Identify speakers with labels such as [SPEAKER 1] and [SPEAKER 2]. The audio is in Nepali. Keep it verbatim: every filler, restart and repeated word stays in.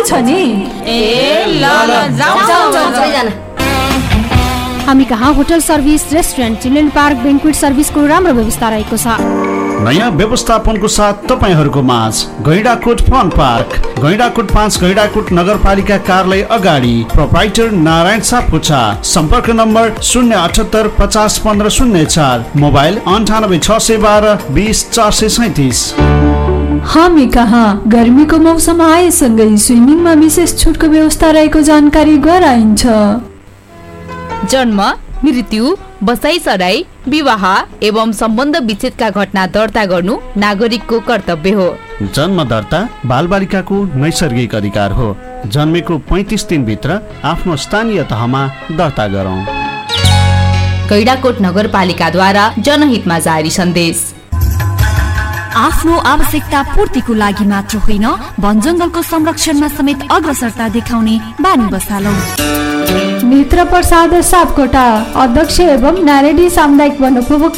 [SPEAKER 1] छ नि।
[SPEAKER 2] ए ल ल जाऊ।
[SPEAKER 3] हामी कहाँ hotel service, restaurant, children park, बेन्क्वेट सर्भिसको राम्रो व्यवस्था रहेको छ।
[SPEAKER 4] नयाँ व्यवस्थापनको साथ तपाईहरूको माझ गैंडाकोट फन पार्क, गैंडाकोट पाँच, गैंडाकोट नगरपालिका कार्यालय अगाडि, प्रोप्राइटर नारायण सापकोटा। सम्पर्क नम्बर शून्य अठहत्तर पचास पन्ध्र शून्य चार, मोबाइल अन्ठानब्बे छ सय बाह्र बिस चार सय सैतिस।
[SPEAKER 1] हामी कहाँ गर्मीको मौसम आएसँगै स्विमिङमा विशेष छुटको व्यवस्था रहेको जानकारी गराइन्छ।
[SPEAKER 2] जन्म, मृत्यु, बसाई सराई, विवाह एवं सम्बन्ध विच्छेदका घटना दर्ता गर्नु नागरिकको कर्तव्य हो।
[SPEAKER 4] जन्म दर्ता बालबालिकाको नैसर्गिक अधिकार हो। जन्मेको पैंतीस दिनभित्र आफ्नो स्थानीय तहमा दर्ता गरौँ।
[SPEAKER 2] गैंडाकोट नगरपालिकाद्वारा जनहितमा जारी सन्देश।
[SPEAKER 5] आफ्नो आवश्यकता पूर्तिको लागि मात्र होइन, वन जंगलको संरक्षणमा समेत अग्रसरता देखाउने बानी बसालौं।
[SPEAKER 1] मित्र प्रसाद सापकोटा, अध्यक्ष एवं नारायणी सामुदायिक वन उपभोक्ता